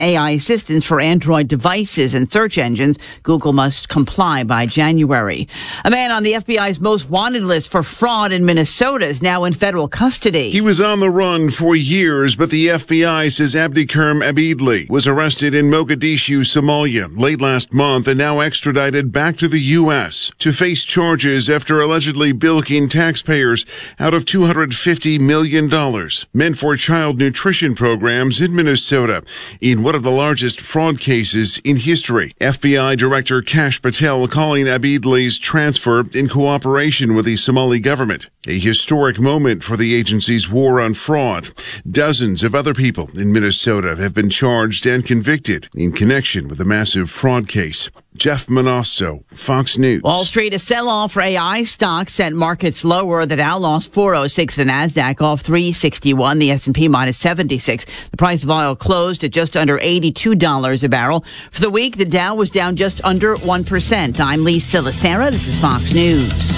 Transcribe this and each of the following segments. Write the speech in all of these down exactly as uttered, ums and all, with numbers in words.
A I assistance for Android devices and search engines. Google must comply by January. A man on the F B I's most wanted list for fraud in Minnesota is now in federal custody. He was on the run for years, but the F B I says Abdikerm Abidli was arrested in Mogadishu, Somalia, late last month and now extradited back to the U S to face charges after allegedly bilking taxpayers out of two hundred fifty million dollars meant for child nutrition programs in Minnesota in one of the largest fraud cases in history. F B I Director Kash Patel calling Abidli's transfer in cooperation with the Somali government a historic moment for the agency's war on fraud. Dozens of other people in Minnesota have been charged and convicted in connection with the massive fraud case. Jeff Manasso, Fox News. Wall Street, a sell-off for A I stocks sent markets lower. The Dow lost four oh six, the Nasdaq off three sixty-one, the S and P minus seventy-six. The price of oil closed at just under eighty-two dollars a barrel. For the week, the Dow was down just under one percent. I'm Lee Silasera. This is Fox News.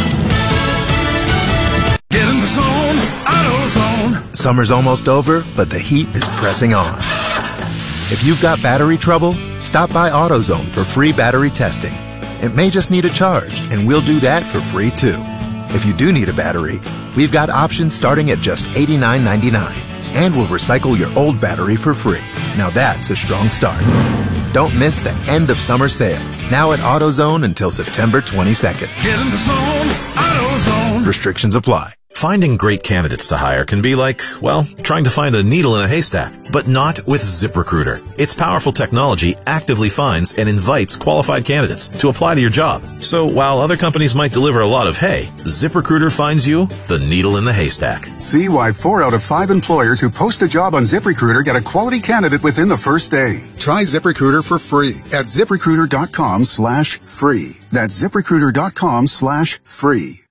Get in the zone, AutoZone. Summer's almost over, but the heat is pressing on. If you've got battery trouble, stop by AutoZone for free battery testing. It may just need a charge, and we'll do that for free too. If you do need a battery, we've got options starting at just eighty-nine ninety-nine, and we'll recycle your old battery for free. Now that's a strong start. Don't miss the end of summer sale, now at AutoZone until September twenty-second. Get in the zone, AutoZone. Restrictions apply. Finding great candidates to hire can be like, well, trying to find a needle in a haystack, but not with ZipRecruiter. Its powerful technology actively finds and invites qualified candidates to apply to your job. So while other companies might deliver a lot of hay, ZipRecruiter finds you the needle in the haystack. See why four out of five employers who post a job on ZipRecruiter get a quality candidate within the first day. Try ZipRecruiter for free at ZipRecruiter.com slash free. That's ZipRecruiter.com slash free.